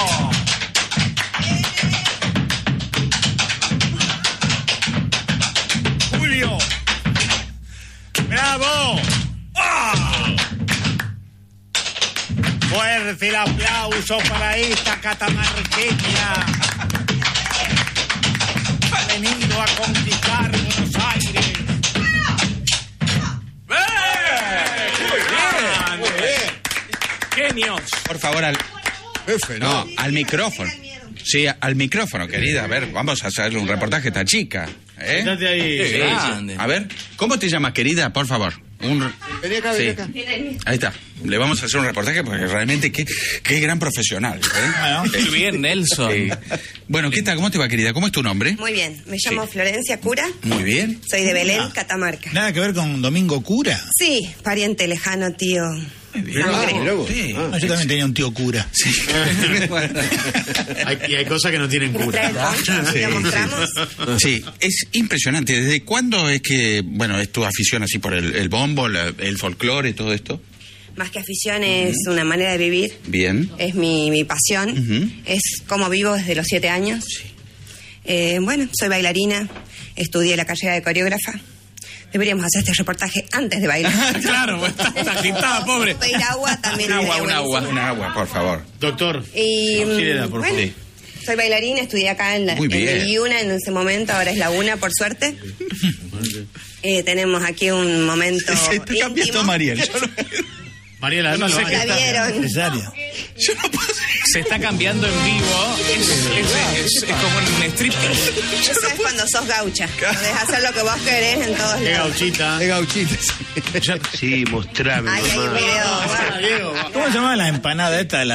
Julio. ¡Bravo! ¡Ah! Fuerte el aplauso para esta catamarqueña. Ha venido a conquistar Buenos Aires. Muy bien. Genios. Por favor, al micrófono. Sí, al micrófono, querida. A ver, vamos a hacer un reportaje a esta chica. Quédate ahí. Sí. Grande. A ver, ¿cómo te llamas, querida? Por favor. Vení acá, sí. vení acá. Ahí está. Le vamos a hacer un reportaje porque realmente qué gran profesional. Muy bien, Nelson. Sí. Bueno, ¿qué tal? ¿Cómo te va, querida? ¿Cómo es tu nombre? Muy bien, me llamo Florencia Cura. Muy bien. Soy de Belén, Catamarca. ¿Nada que ver con Domingo Cura? Sí, pariente lejano, tío. Mirá vos. Sí. No, yo también tenía un tío cura. Sí. Hay cosas que no tienen ¿Me cura. trae el poncho? Sí. ¿Lo mostramos? Sí, es impresionante. ¿Desde cuándo es que, bueno, es tu afición así por el bombo, el folclore, todo esto? Más que afición es una manera de vivir. Bien. Es mi pasión. Es como vivo desde los 7 años. Bueno, soy bailarina. Estudié la carrera de coreógrafa. Deberíamos hacer este reportaje antes de bailar. Claro, está agitada, pobre. Pedir agua también. Un sería agua, buenísimo. por favor. Doctor, Y auxíliela, por bueno, favor. soy bailarina, estudié acá en Muy bien. el IUNA en ese momento, ahora es la UNA, por suerte. Tenemos aquí un momento Se está cambiando íntimo. Mariel. Mariela, no sé qué La vieron. Necesario. Yo no puedo. se está cambiando en vivo. Es como un striptease. Eso es cuando sos gaucha. Podés hacer lo que vos querés en todos Qué lados. gauchita. Es gauchita. Sí, mostrame. Ahí hay un video. Ah, Diego. ¿Cómo se llama la empanada esta?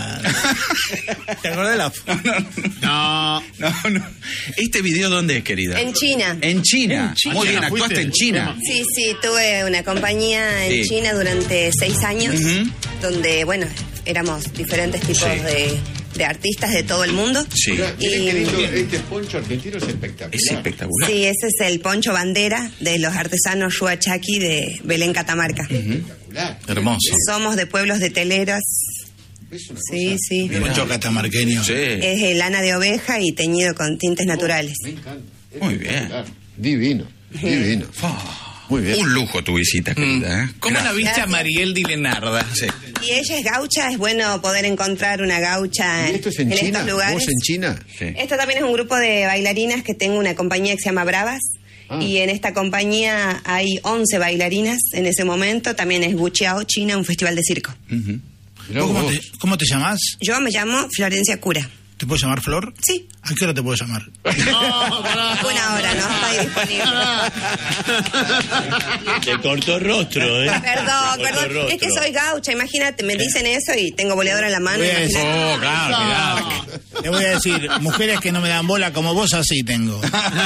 ¿Te acordás de la No. No. ¿Este video dónde es, querida? En China. En China. En China. Muy bien, ¿Fuiste? actuaste en China. Sí, tuve una compañía en Sí. China durante 6 años, Ujú. donde, bueno, éramos diferentes tipos Sí. de artistas de todo el mundo. Sí. Mirá qué lindo, este poncho argentino es espectacular. Es espectacular. Sí, ese es el poncho bandera de los artesanos Huachaki de Belén, Catamarca. Espectacular. Hermoso. Somos de pueblos de teleras. Es una Sí, cosa- sí. Poncho catamarqueño? Sí. Es lana de oveja y teñido con tintes naturales. Me encanta. Es Muy bien. espectacular. Divino, divino. Muy bien. Un lujo tu visita, querida. ¿Cómo la Gracias. viste a Mariel Dilenarda? Sí. Y ella es gaucha, es bueno poder encontrar una gaucha ¿Y esto es en China? estos lugares. ¿Vos en China? Sí. Esto también es un grupo de bailarinas que tengo una compañía que se llama Bravas. Ah. Y en esta compañía hay 11 bailarinas en ese momento. También es Guqiao, China, un festival de circo. Ujú. Mirá ¿Cómo vos. cómo te llamás? Yo me llamo Florencia Cura. ¿Te puedo llamar Flor? Sí. ¿A qué hora te puedo llamar? Una hora, no estoy disponible. Te cortó rostro, ¿eh? Perdón. Es que soy gaucha, imagínate, me dicen eso y tengo boleadora en la mano. Voy a decir- imagínate. Oh, claro, Le voy a decir, mujeres que no me dan bola como vos, así tengo.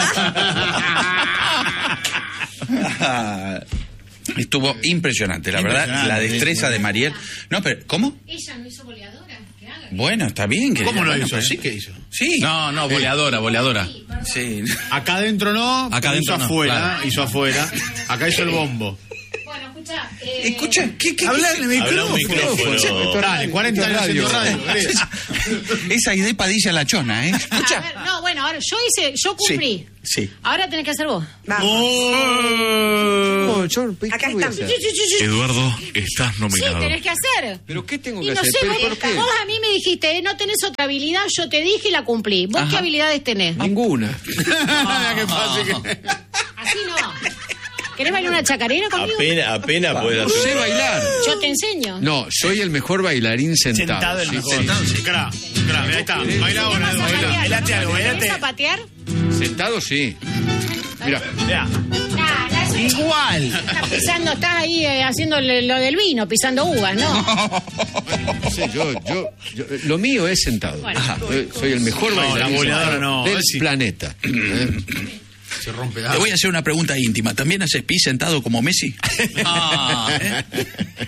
Estuvo impresionante, la verdad, Impresionante, la destreza de Mariel. No, pero, ¿cómo? Ella no hizo boleadora, que haga. Bueno, está bien. querida. ¿Cómo lo Bueno, hizo? pues, ¿Sí que hizo? Sí. No, boleadora. Sí. Acá adentro no, Acá hizo adentro no, afuera, claro. hizo afuera. Acá hizo el bombo. Bueno, escucha. Escucha, ¿qué? Habla en el Habla un micrófono. micrófono. Dale, 40 años haciendo radio. Esa idea Padilla la chona, ¿eh? A Escucha. ver, no, bueno, ahora yo cumplí. Sí. Ahora tenés que hacer vos. Vamos. No, yo, ¿qué Acá voy a están. hacer? Eduardo, estás Sí, nominado. tenés que hacer. ¿Pero qué tengo Y que no hacer? sé, ¿Pero vos, por qué? vos a mí me dijiste, no tenés otra habilidad, yo te dije y la cumplí. ¿Vos qué habilidades tenés? Ninguna. Qué fácil que... Así no. ¿Querés bailar una chacarera conmigo? Apenas puede hacer. Sé bailar. Yo te enseño. No, soy el mejor bailarín sentado. Sentado el Sí, mejor. sí. Cra, ahí está. Baila ahora, ¿Vas a baila. patear? bailate algo, ¿Vas bailate. a patear? Sentado sí. Mira, Mirá. Nah, Igual. estás pisando, estás ahí haciendo lo del vino, pisando uvas, ¿no? no sé, yo, lo mío es sentado. Bueno. Ajá. Soy el mejor No, bailarín la boleadora sentado no, del sí. planeta. Se rompe. Te voy a hacer una pregunta íntima. ¿También haces pis sentado como Messi?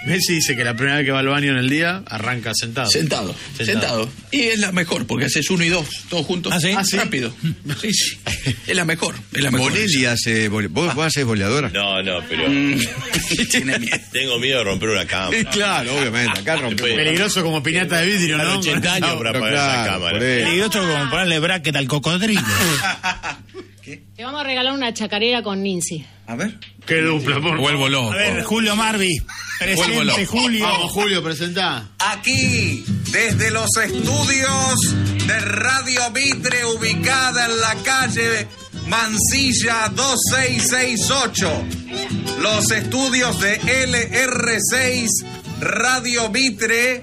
Messi dice que la primera vez que va al baño en el día arranca sentado. Sentado. Y es la mejor, porque haces 1 y 2, todos juntos. ¿Ah, sí? Rápido. Sí. Es la mejor. Bonelli hace... ¿Vos haces boleadora? No, pero Tiene miedo. tengo miedo de romper una cámara. Claro, obviamente. Acá rompemos. Peligroso como piñata de vidrio, Para ¿no? 80 años para apagar esa cámara. Peligroso como ponerle bracket al cocodrilo. Te vamos a regalar una chacarera con Nincy. A ver. Qué dupla, por Vuelvo loco. A ver, Julio Marvi. Vuelvo Presente, loco. Julio. Vamos, Julio, presentá. Aquí, desde los estudios de Radio Mitre, ubicada en la calle Mansilla 2668. Los estudios de LR6 Radio Mitre